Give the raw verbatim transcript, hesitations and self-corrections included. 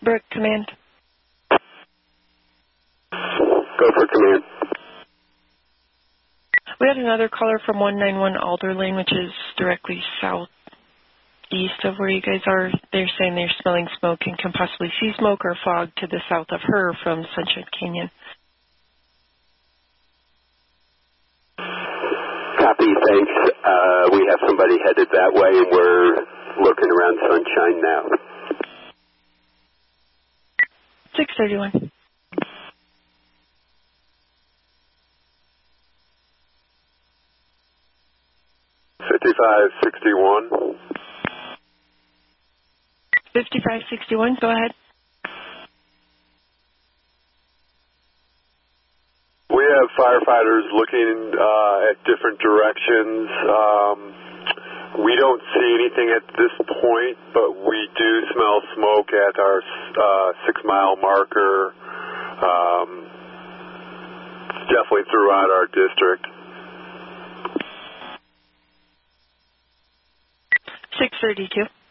Brooke, command. Go for command. We had another caller from one nine one Alder Lane, which is directly southeast of where you guys are. They're saying they're smelling smoke and can possibly see smoke or fog to the south of her from Sunshine Canyon. Copy, thanks. Uh, we have somebody headed that way, and we're looking around Sunshine now. six thirty-one. fifty-five sixty-one. fifty-five sixty-one, go ahead. We have firefighters looking uh, at different directions. Um, we don't see anything at this point, but we do smell smoke at our uh, six-mile marker. Um, it's definitely throughout our district. six thirty-two.